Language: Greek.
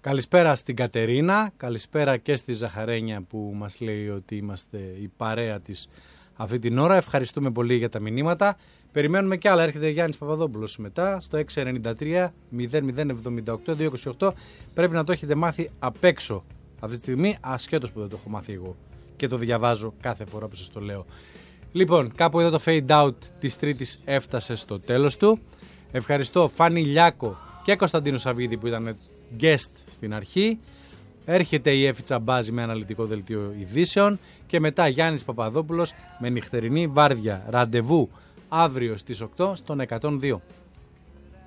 Καλησπέρα στην Κατερίνα, καλησπέρα και στη Ζαχαρένια που μας λέει ότι είμαστε η παρέα της αυτή την ώρα. Ευχαριστούμε πολύ για τα μηνύματα. Περιμένουμε κι άλλα. Έρχεται Γιάννης Παπαδόπουλος μετά στο 693 0078 228. Πρέπει να το έχετε μάθει απ' έξω αυτή τη στιγμή, ασχέτως που δεν το έχω μάθει εγώ και το διαβάζω κάθε φορά που σας το λέω. Λοιπόν, κάπου εδώ το fade out της Τρίτης έφτασε στο τέλος του. Ευχαριστώ Φάνη Λιάκο και Κωνσταντίνο Σαββίδη που ήταν guest στην αρχή. Έρχεται η Έφη Τσαμπάζη με αναλυτικό δελτίο ειδήσεων και μετά Γιάννης Παπαδόπουλος με νυχτερινή βάρδια. Ραντεβού αύριο στις 8 στον 102.